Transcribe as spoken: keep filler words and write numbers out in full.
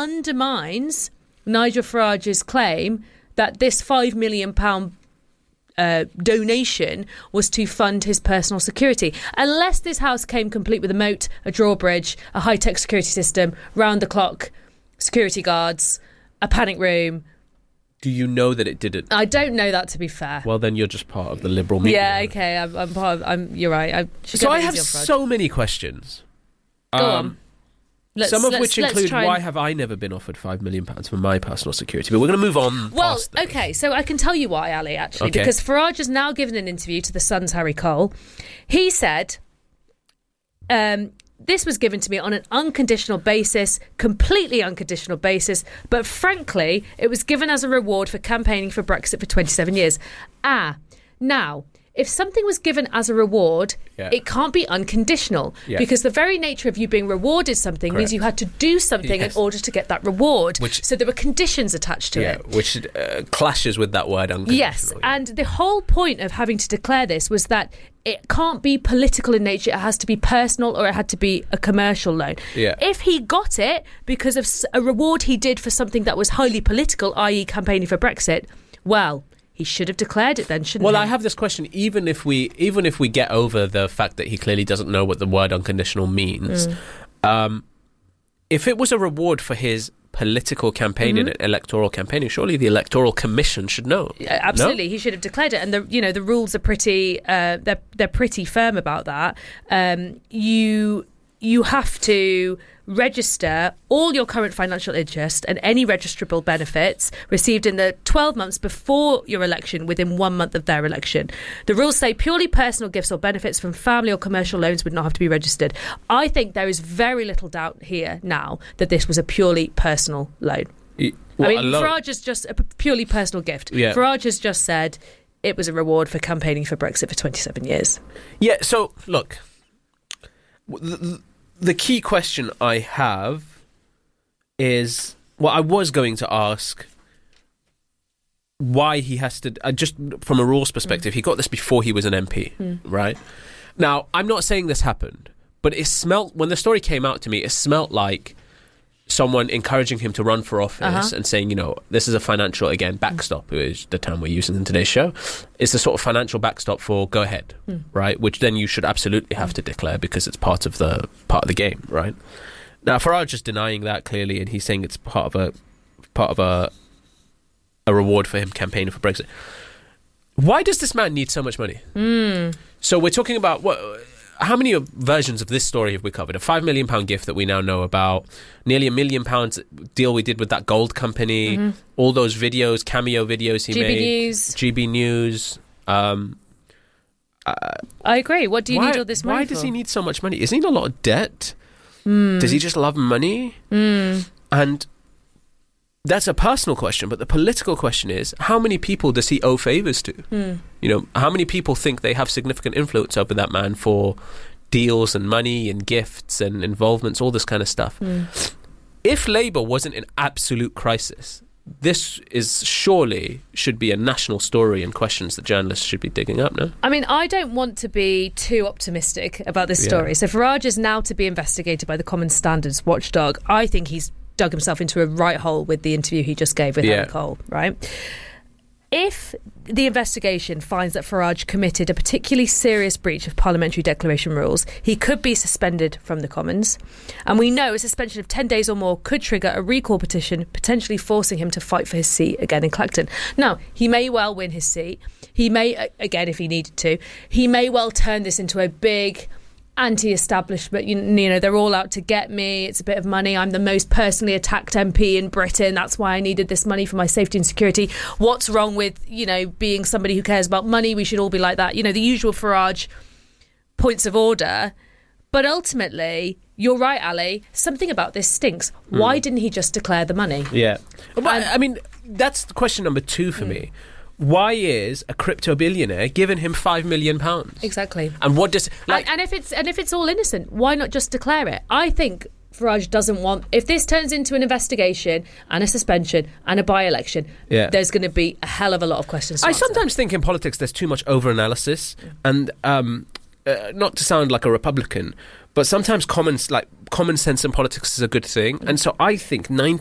undermines Nigel Farage's claim that this five million pounds uh, donation was to fund his personal security. Unless this house came complete with a moat, a drawbridge, a high-tech security system, round-the-clock security guards, a panic room. Do you know that it didn't? I don't know that, to be fair. Well, then you're just part of the liberal media. Yeah, okay, I'm, I'm part of... I'm, you're right. I so I have so many questions. Go um, on. Let's, some of let's, which let's include try why and... have I never been offered five million pounds for my personal security? But we're going to move on. Well, past this. okay, so I can tell you why, Ali, actually, okay. because Farage has now given an interview to the Sun's Harry Cole. He said, um, this was given to me on an unconditional basis, completely unconditional basis, but frankly, it was given as a reward for campaigning for Brexit for twenty-seven years. Ah, now... If something was given as a reward, yeah. it can't be unconditional yeah. because the very nature of you being rewarded something Correct. means you had to do something yes. in order to get that reward. Which, so there were conditions attached to yeah, it. Which uh, clashes with that word unconditional. Yes, yeah. and the whole point of having to declare this was that it can't be political in nature. It has to be personal or it had to be a commercial loan. Yeah. If he got it because of a reward he did for something that was highly political, that is campaigning for Brexit, well... He should have declared it then, shouldn't well, he? Well, I have this question. Even if we, even if we get over the fact that he clearly doesn't know what the word unconditional means, mm. um, if it was a reward for his political campaigning, mm-hmm. electoral campaigning, surely the Electoral Commission should know. Yeah, absolutely, no? He should have declared it. And the you know the rules are pretty uh, they're they're pretty firm about that. Um, you you have to register all your current financial interest and any registrable benefits received in the twelve months before your election within one month of their election. The rules say purely personal gifts or benefits from family or commercial loans would not have to be registered. I think there is very little doubt here now that this was a purely personal loan. It, well, I mean, Farage is just a purely personal gift. Yeah. Farage has just said it was a reward for campaigning for Brexit for twenty-seven years. Yeah, so, look... The, the, The key question I have is, well, I was going to ask why he has to, uh, just from a rules perspective, mm. he got this before he was an M P, mm. right? Now, I'm not saying this happened, but it smelt, when the story came out to me, it smelt like someone encouraging him to run for office uh-huh. and saying, you know, this is a financial, again, backstop, mm. is the term we're using in today's show. It's the sort of financial backstop for go ahead, mm. right? Which then you should absolutely have mm. to declare because it's part of the part of the game, right? Now, Farage is denying that clearly, and he's saying it's part of a part of a a reward for him campaigning for Brexit. Why does this man need so much money? Mm. So we're talking about what? How many versions of this story have we covered? A five million pound gift that we now know about, nearly a million pounds deal we did with that gold company, mm-hmm. all those videos, cameo videos he G B made, News. G B News. Um, uh, I agree. What do you why, need all this money Why for? does he need so much money? Is he in a lot of debt? Mm. Does he just love money? Mm. And that's a personal question, but the political question is, how many people does he owe favours to? Mm. You know, how many people think they have significant influence over that man for deals and money and gifts and involvements, all this kind of stuff? Mm. If Labour wasn't in absolute crisis, this is surely should be a national story and questions that journalists should be digging up, no? I mean, I don't want to be too optimistic about this story. Yeah. So Farage is now to be investigated by the Common Standards Watchdog. I think he's dug himself into a right hole with the interview he just gave with yeah. Harry Cole, right? If the investigation finds that Farage committed a particularly serious breach of parliamentary declaration rules, he could be suspended from the Commons. And we know a suspension of ten days or more could trigger a recall petition, potentially forcing him to fight for his seat again in Clacton. Now, he may well win his seat. He may, again, if he needed to, he may well turn this into a big anti-establishment, you, you know, they're all out to get me, it's a bit of money, I'm the most personally attacked M P in Britain, that's why I needed this money for my safety and security. What's wrong with, you know, being somebody who cares about money? We should all be like that. You know, the usual Farage points of order. But ultimately, you're right, Ali, something about this stinks. Mm. Why didn't he just declare the money? Yeah. But, and, I mean, that's question number two for mm. me. Why is a crypto billionaire giving him five million pounds? Exactly. And what does like? And, and if it's and if it's all innocent, why not just declare it? I think Farage doesn't want. If this turns into an investigation and a suspension and a by-election, yeah. there's going to be a hell of a lot of questions to I answer. sometimes think in politics there's too much over-analysis, mm. and um, uh, not to sound like a Republican, but sometimes common like common sense in politics is a good thing, mm. and so I think ninety